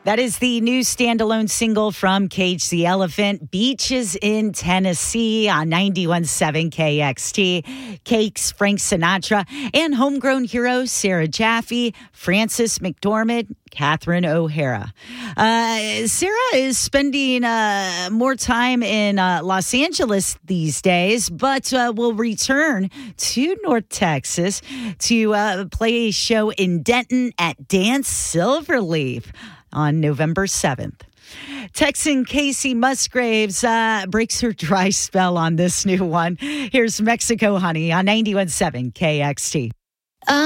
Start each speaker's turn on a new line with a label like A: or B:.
A: That is the new standalone single from Cage the Elephant, Beaches in Tennessee on 91.7 KXT. Cakes, Frank Sinatra, and homegrown heroes Sarah Jaffe, Frances McDormand, Catherine O'Hara. Sarah is spending more time in Los Angeles these days, but will return to North Texas to play a show in Denton at Dance Silverleaf on November 7th. Texan Casey Musgraves breaks her dry spell on this new one. Here's Mexico Honey on 91.7 KXT.